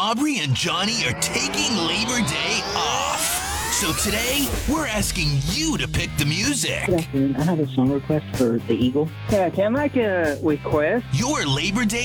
Aubrey and Johnny are taking Labor Day off. So today, we're asking you to pick the music. Good afternoon. I have a song request for The Eagle. Yeah, can I make a request? Your Labor Day